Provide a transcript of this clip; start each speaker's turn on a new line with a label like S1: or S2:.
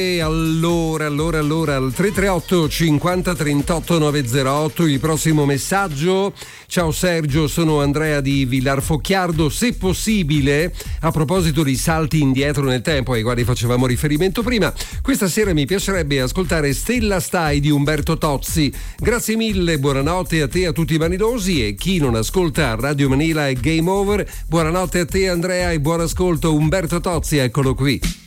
S1: E allora al 338 50 38 908 il prossimo messaggio. Ciao Sergio, sono Andrea di Villarfocchiardo. Se possibile, a proposito di salti indietro nel tempo ai quali facevamo riferimento prima, questa sera mi piacerebbe ascoltare Stella Stai di Umberto Tozzi. Grazie mille, buonanotte a te e a tutti i vanidosi, e chi non ascolta Radio Manila è game over. Buonanotte a te Andrea e buon ascolto. Umberto Tozzi, eccolo qui.